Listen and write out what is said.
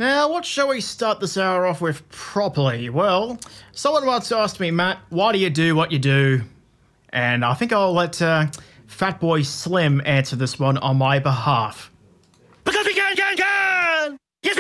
Now, what shall we start this hour off with properly? Well, someone once asked me, Matt, why do you do what you do? And I think I'll let Fatboy Slim answer this one on my behalf. Because we can!